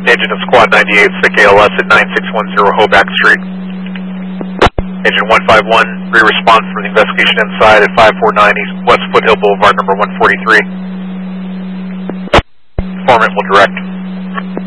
Agent of Squad 98, SIC ALS at 9610 Hoback Street. Agent 151, re-response from the investigation inside at 549 East West Foothill Boulevard, number 143. Informant will direct.